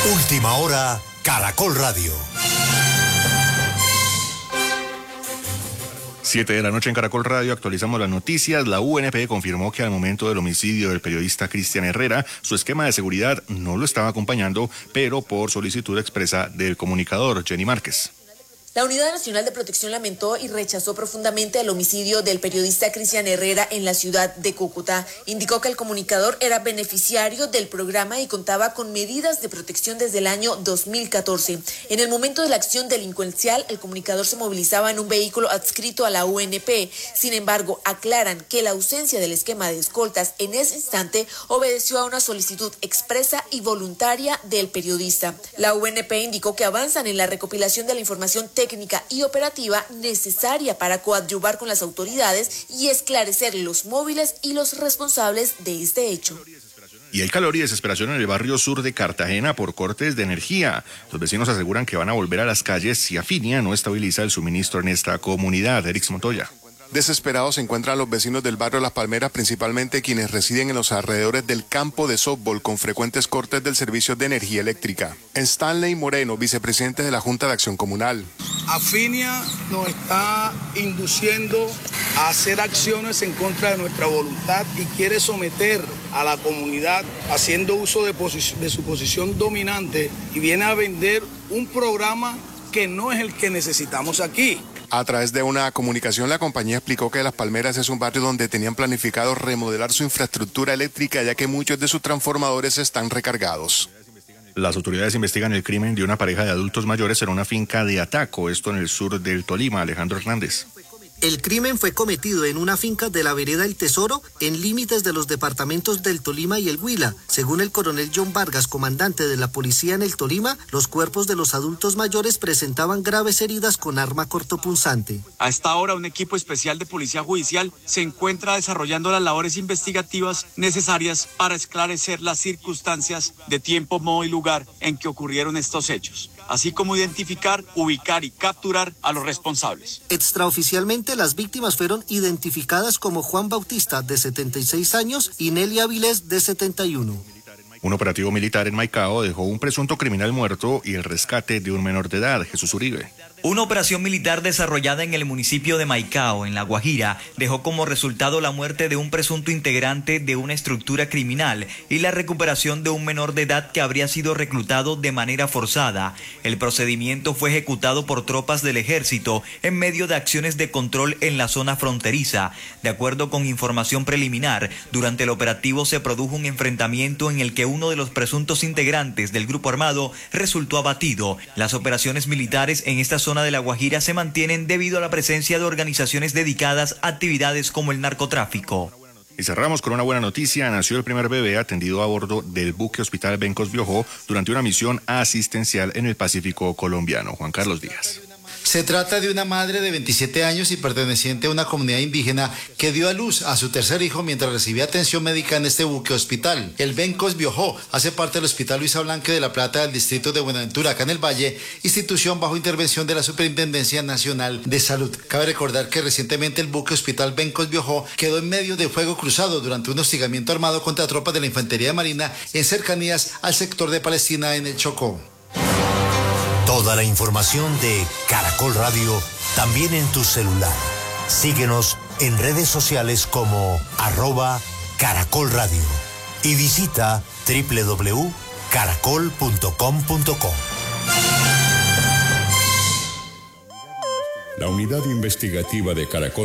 Última hora, Caracol Radio. 7 de la noche en Caracol Radio, actualizamos las noticias. La UNP confirmó que al momento del homicidio del periodista Cristian Herrera, su esquema de seguridad no lo estaba acompañando, pero por solicitud expresa del comunicador Jenny Márquez. La Unidad Nacional de Protección lamentó y rechazó profundamente el homicidio del periodista Cristian Herrera en la ciudad de Cúcuta. Indicó que el comunicador era beneficiario del programa y contaba con medidas de protección desde el año 2014. En el momento de la acción delincuencial, el comunicador se movilizaba en un vehículo adscrito a la UNP. Sin embargo, aclaran que la ausencia del esquema de escoltas en ese instante obedeció a una solicitud expresa y voluntaria del periodista. La UNP indicó que avanzan en la recopilación de la información técnica y operativa necesaria para coadyuvar con las autoridades y esclarecer los móviles y los responsables de este hecho. Y hay calor y desesperación en el barrio sur de Cartagena por cortes de energía. Los vecinos aseguran que van a volver a las calles si Afinia no estabiliza el suministro en esta comunidad. Erix Montoya. Desesperados se encuentran los vecinos del barrio Las Palmeras, principalmente quienes residen en los alrededores del campo de softball con frecuentes cortes del servicio de energía eléctrica. Stanley Moreno, vicepresidente de la Junta de Acción Comunal. Afinia nos está induciendo a hacer acciones en contra de nuestra voluntad y quiere someter a la comunidad haciendo uso de su posición dominante y viene a vender un programa que no es el que necesitamos aquí. A través de una comunicación, la compañía explicó que Las Palmeras es un barrio donde tenían planificado remodelar su infraestructura eléctrica, ya que muchos de sus transformadores están recargados. Las autoridades investigan el crimen de una pareja de adultos mayores en una finca de Ataco, esto en el sur del Tolima. Alejandro Hernández. El crimen fue cometido en una finca de la vereda El Tesoro, en límites de los departamentos del Tolima y el Huila. Según el coronel John Vargas, comandante de la policía en el Tolima, los cuerpos de los adultos mayores presentaban graves heridas con arma cortopunzante. A esta hora, un equipo especial de policía judicial se encuentra desarrollando las labores investigativas necesarias para esclarecer las circunstancias de tiempo, modo y lugar en que ocurrieron estos hechos, así como identificar, ubicar y capturar a los responsables. Extraoficialmente, las víctimas fueron identificadas como Juan Bautista, de 76 años, y Nelly Avilés, de 71. Un operativo militar en Maicao dejó un presunto criminal muerto y el rescate de un menor de edad, Jesús Uribe. Una operación militar desarrollada en el municipio de Maicao, en La Guajira, dejó como resultado la muerte de un presunto integrante de una estructura criminal y la recuperación de un menor de edad que habría sido reclutado de manera forzada. El procedimiento fue ejecutado por tropas del ejército en medio de acciones de control en la zona fronteriza. De acuerdo con información preliminar, durante el operativo se produjo un enfrentamiento en el que uno de los presuntos integrantes del grupo armado resultó abatido. Las operaciones militares en esta zona de La Guajira se mantienen debido a la presencia de organizaciones dedicadas a actividades como el narcotráfico. Y cerramos con una buena noticia. Nació el primer bebé atendido a bordo del buque Hospital Bencos Biojó durante una misión asistencial en el Pacífico colombiano. Juan Carlos Díaz. Se trata de una madre de 27 años y perteneciente a una comunidad indígena que dio a luz a su tercer hijo mientras recibía atención médica en este buque hospital. El Bencos Biojó hace parte del Hospital Luisa Blanque de La Plata del distrito de Buenaventura, acá en el Valle, institución bajo intervención de la Superintendencia Nacional de Salud. Cabe recordar que recientemente el buque Hospital Bencos Biojó quedó en medio de fuego cruzado durante un hostigamiento armado contra tropas de la Infantería Marina en cercanías al sector de Palestina en el Chocó. Toda la información de Caracol Radio también en tu celular. Síguenos en redes sociales como @Caracol Radio y visita www.caracol.com.co. La unidad investigativa de Caracol